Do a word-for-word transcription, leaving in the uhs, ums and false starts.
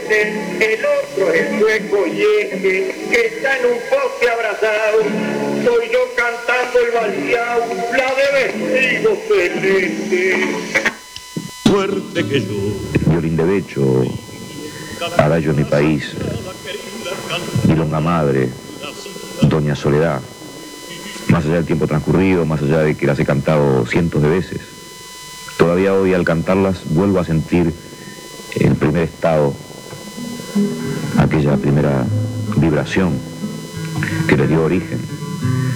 Ese, el otro es el sueco Yeque, que está en un poste abrazado. Soy yo cantando el balseao, la de vestido celeste. Fuerte que yo. Violín de Becho, Adagio en mi país, Milonga Madre, Doña Soledad. Más allá del tiempo transcurrido, más allá de que las he cantado cientos de veces, todavía hoy al cantarlas vuelvo a sentir el primer estado, aquella primera vibración que les dio origen